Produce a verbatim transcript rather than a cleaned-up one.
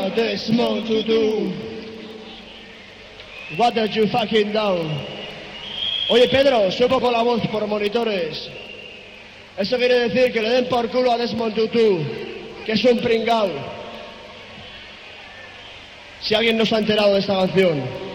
a Desmond Tutu. What did you fucking do? Oye, Pedro, subo con la voz por monitores. Eso quiere decir que le den por culo a Desmond Tutu, que es un pringao. Si alguien no se ha enterado de esta canción.